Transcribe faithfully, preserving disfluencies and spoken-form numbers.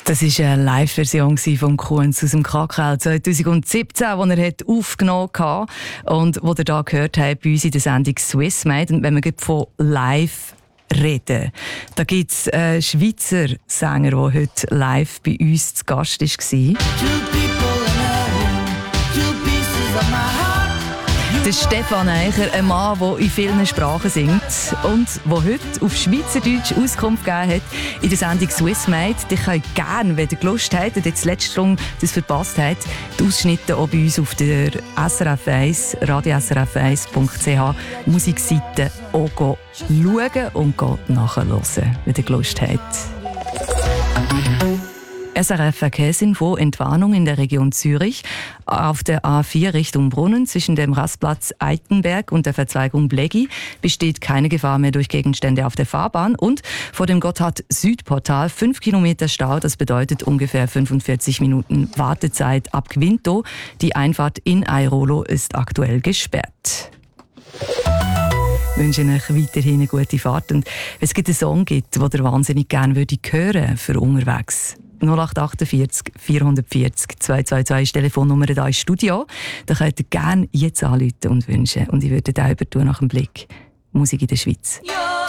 Das war eine Live-Version von Kunz aus dem Kakao zwanzig siebzehn, die er aufgenommen hat und die ihr hier gehört habt bei uns in der Sendung Swissmade. Und wenn wir von live reden, da gibt es einen Schweizer Sänger, der heute live bei uns zu Gast war. Der Stefan Eicher, ein Mann, der in vielen Sprachen singt und der heute auf Schweizerdeutsch Auskunft gegeben hat in der Sendung Swissmade. Ich könnt gerne, wenn ihr Lust habt und jetzt letzte Stunde das verpasst habt, die Ausschnitte auch bei uns auf der S R F eins, radio S R F eins Punkt C H Musikseite auch schauen und nachhören, wenn ihr Lust habt. S R F Verkehrsinfo, Entwarnung in der Region Zürich. Auf der A vier Richtung Brunnen zwischen dem Rastplatz Eitenberg und der Verzweigung Bleggi besteht keine Gefahr mehr durch Gegenstände auf der Fahrbahn. Und vor dem Gotthard-Südportal fünf Kilometer Stau, das bedeutet ungefähr fünfundvierzig Minuten Wartezeit ab Quinto. Die Einfahrt in Airolo ist aktuell gesperrt. Ich wünsche euch weiterhin eine gute Fahrt. Und wenn es einen Song gibt, den ihr wahnsinnig gerne hören würdet für unterwegs, null acht achtundvierzig vierhundertvierzig zweihundertzweiundzwanzig ist die Telefonnummer hier im Studio. Da könnt ihr gerne jetzt anrufen und wünschen. Und ich würde auch übertun nach dem Blick Musik in der Schweiz.